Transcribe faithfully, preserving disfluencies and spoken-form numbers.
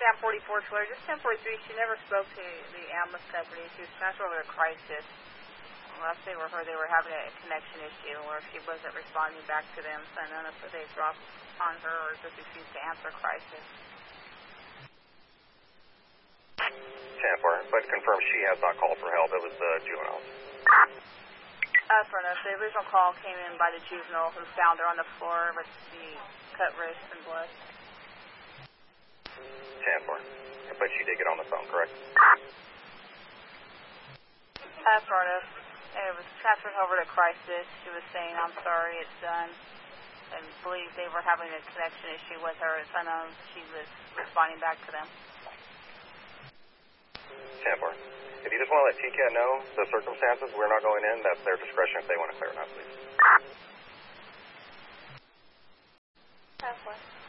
ten forty-four Twitter, just ten forty-three, she never spoke to the ambulance company. She was transferred over to Crisis. Last they were her, they were having a connection issue where she wasn't responding back to them, so I don't know if they dropped on her or just refused to answer Crisis. ten four, but confirm she has not called for help. It was the juvenile. As for enough, the original call came in by the juvenile who found her on the floor with the cut wrist and blood. ten four, but she did get on the phone, correct? As for enough, it was transferred over to Crisis. She was saying, I'm sorry, it's done, and believed they were having a connection issue with her. It's unknown she was responding back to them. ten four. If you just want to let T C A T know the circumstances, we're not going in. That's their discretion if they want to clear or not, please. That's fine.